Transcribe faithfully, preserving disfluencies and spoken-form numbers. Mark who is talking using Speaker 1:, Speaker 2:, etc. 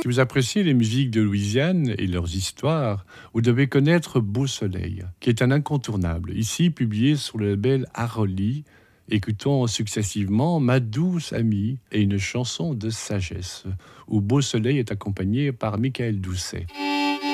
Speaker 1: Si vous appréciez les musiques de Louisiane et leurs histoires, vous devez connaître Beau Soleil, qui est un incontournable, ici publié sur le label Haroli. Écoutons successivement Ma douce amie et une chanson de sagesse, où Beau Soleil est accompagné par Michael Doucet.